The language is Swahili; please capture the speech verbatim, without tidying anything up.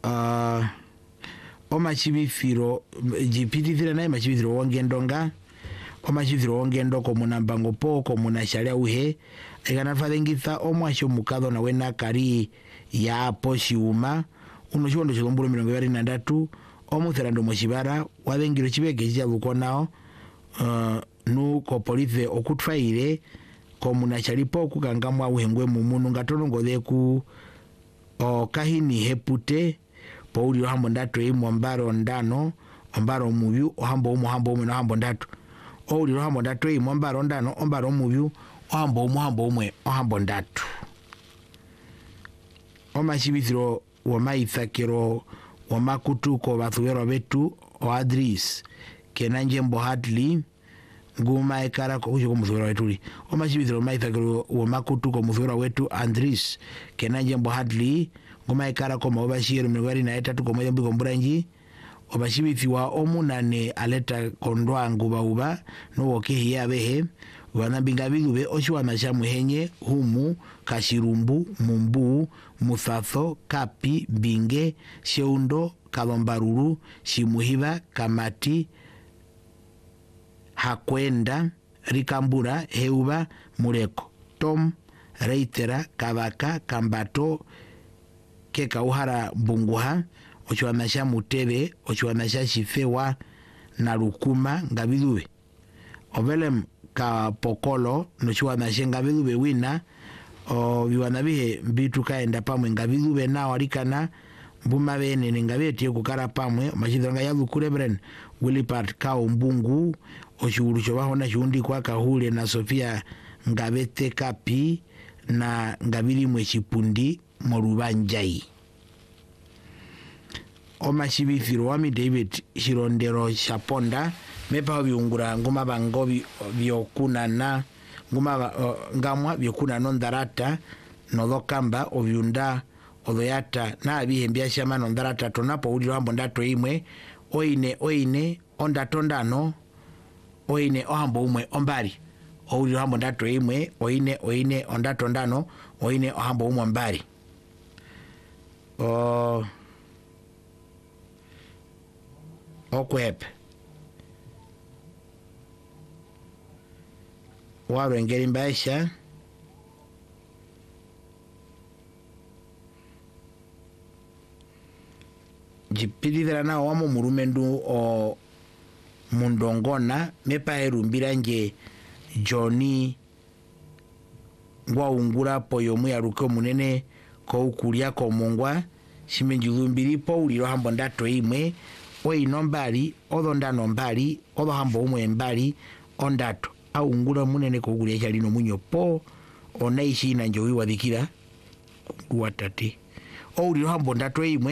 uh, omachibithiro jipitithira naye machibithiro wongendonga omachibithiro wongendo komuna mbango po komuna sharia uhe egana fadengitha omwasho mukado na wena kari ya apo shiuma uno chiwondo chilombulo mirongo ibiri na ndatu omutherando moshibara wadengiro chibeke chijaluko nao uh, nu ko police okutwaire komuna chalipo kukangamwa uhengwe mumunu ngatono ngode ku o kahini hepute pauli hambo ndatu imo mbaro ndano mbaro mubyu ohambo umu hambo umu na hambo ndatu ouli hambo ndatu imo mbaro ndano mbaro mubyu ohambo umu hambo umwe ohambo ndatu omashibithiro wamaithakiro wamakutuko bathuwero betu o Adris kenanje mbo Hadley nguma ekara ko kujo kumuzura wetu omashibithiro maithakiro wamakutuko muzura wetu Andris kenanje mbo Hadley nguma ekara ko mabashiro migwari na etatu ko moyo mbiko mburanji obashibithiwa omunane aleta kondwa nguba uba no wokehi yabehe wana bingabigube oshiwana sha muhenye humu kashirumbu mumbu muthatho kapi binge sheundo kalombaruru shimuhiba kamati hakwenda rikambura heuba mureko tom reitera kabaka kambato keka uhara bunguha ochiwana sha mutebe ochiwana sha shifewa na rukuma ngabidube ovelem ka pokolo nochiwana sha ngabidube wina o biwana bihe mbitu kaenda pamwe ngabidube na warikana mbuma bene ngabeti kukara pamwe machidanga yabukure bren Willipart kao mbungu oshuru chobaho na shundi kwa kahule na Sofia ngabete kapi na ngabiri mwechipundi morubanjai omashibithiro wami David Shirondero Shaponda mepa biungura nguma bangobi byokunana nguma uh, ngamwa byokunana ndarata nodokamba obyunda odoyata na abihembya shama ndarata tonapo uli hambo ndato imwe oine oine ondato ndano oine ohambo umwe ombari uli hambo ndato imwe oine oine ondato ndano oine ohambo umwe ombari o okwepe waro ngeri mbaisha jipidithira na wamo murumendu o mundongona mepa erumbira nje Johnny ngwa ungura poyo muyaruko munene ko ukulia ko mungwa shimenjulumbiri po uliro hambo ndato imwe oino mbali odo ndano mbali odo hambo umwe mbali ondato au ngura munene ko ukulia chalino munyo po onaishi na njowi wadhikira watate o uliro hambo ndato imwe